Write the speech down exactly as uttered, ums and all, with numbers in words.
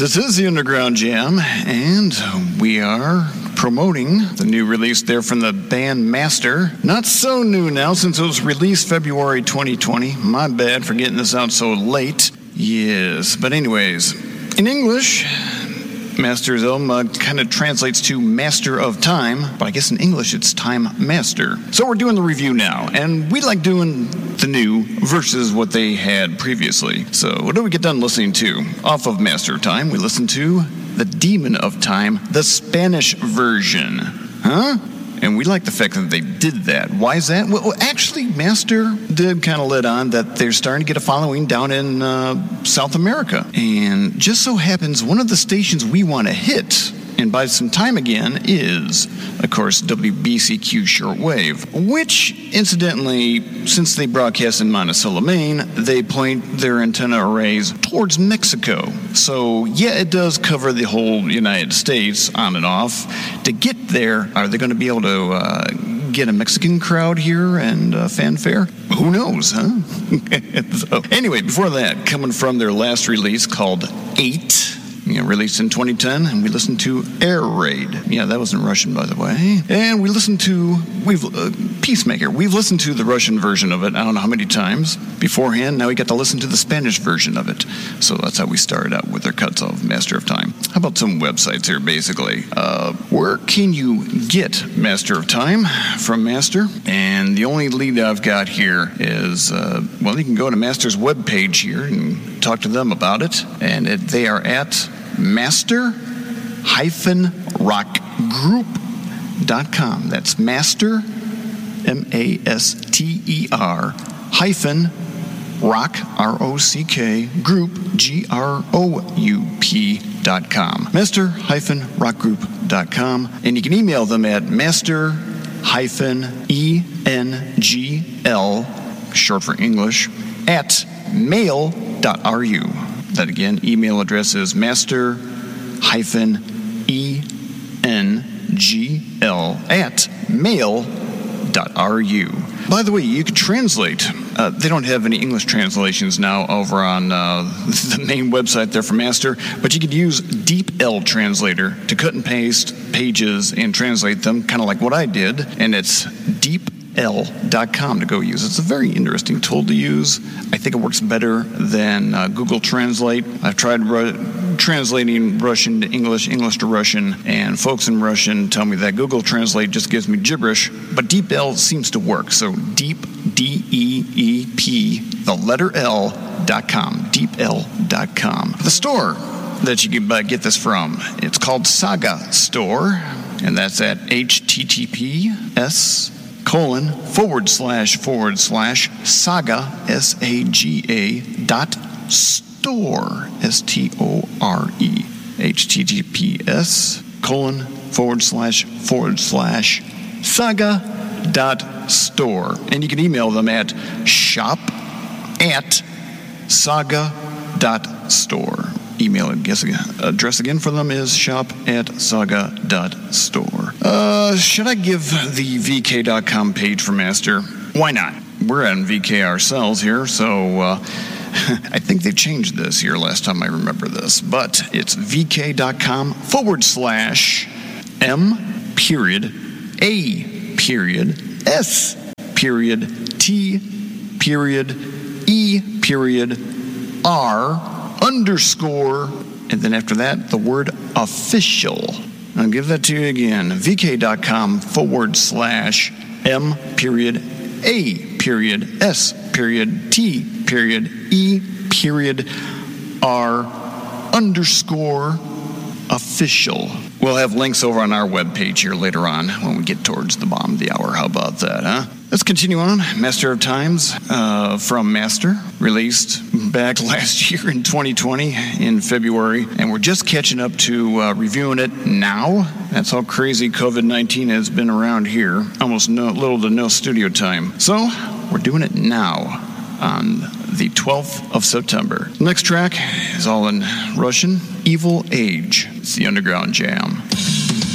This is the Underground Jam, and we are promoting the new release there from the band Master. Not so new now, since it was released February twenty twenty. My bad for getting this out so late. Yes, but anyways, in English, Master's album uh, kind of translates to Master of Time, but I guess in English it's Time Master. So we're doing the review now, and we like doing the new versus what they had previously. So what do we get done listening to? Off of Master of Time, we listen to The Demon of Time, the Spanish version. Huh? And we like the fact that they did that. Why is that? Well, actually, Master did kind of let on that they're starting to get a following down in uh, South America. And just so happens, one of the stations we want to hit, and by some time again, is, of course, W B C Q Shortwave, which, incidentally, since they broadcast in Monticello, Maine, they point their antenna arrays towards Mexico. So, yeah, it does cover the whole United States on and off. To get there, are they going to be able to uh, get a Mexican crowd here and uh, fanfare? Who knows, huh? So, anyway, before that, coming from their last release called Eight, you know, released in twenty ten, and we listened to Air Raid. Yeah, that was in Russian, by the way. And we listened to we've uh, Peacemaker. We've listened to the Russian version of it, I don't know how many times beforehand. Now we got to listen to the Spanish version of it. So that's how we started out with our cuts of Master of Time. How about some websites here, basically? Uh, where can you get Master of Time from Master? And the only lead I've got here is, uh, well, you can go to Master's webpage here and talk to them about it. And it, they are at master dash rock group dot com. That's master, M A S T E R, hyphen, rock, R O C K, group, G R O U P dot com. master dash rock group dot com. And you can email them at master dash E N G L, short for English, at mail dot R U. That again, email address is master dash E N G L at mail dot R U. By the way, you can translate. Uh, they don't have any English translations now over on uh, the main website there for Master, but you could use DeepL Translator to cut and paste pages and translate them, kind of like what I did, and it's deep L dot com to go use. It's a very interesting tool to use. I think it works better than uh, Google Translate. I've tried ru- translating Russian to English, English to Russian, and folks in Russian tell me that Google Translate just gives me gibberish, but DeepL seems to work. So deep, D E E P, the letter L dot com, deep L dot com. The store that you can uh, get this from, it's called Saga Store, and that's at H T T P S colon forward slash forward slash saga S A G A dot store S T O R E H T T P S colon forward slash forward slash saga dot store. And you can email them at shop at saga dot store. Email address again for them is shop at saga dot store. Uh, should I give the V K dot com page for Master? Why not? We're on V K ourselves here, so uh, I think they changed this here last time I remember this, but it's V K dot com forward slash M period A period S period T period E period R underscore, and then after that, the word official. I'll give that to you again. V K dot com forward slash M period A period S period T period E period R underscore official. We'll have links over on our webpage here later on when we get towards the bottom of the hour. How about that, huh? Let's continue on. Master of Times uh, from Master, released back last year in twenty twenty in February, and we're just catching up to uh, reviewing it now. That's how crazy covid nineteen has been around here. Almost no, little to no studio time. So we're doing it now on the twelfth of September. The next track is all in Russian. Evil Age. It's the Underground Jam.